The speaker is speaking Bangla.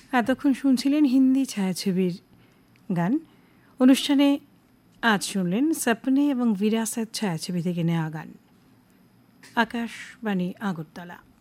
এতক্ষণ শুনছিলেন হিন্দি ছায়াছবির গান। অনুষ্ঠানে আজ শুনলেন সপনে এবং বিরাসত ছায়াছবি থেকে নেওয়া গান। আকাশবাণী আগরতলা।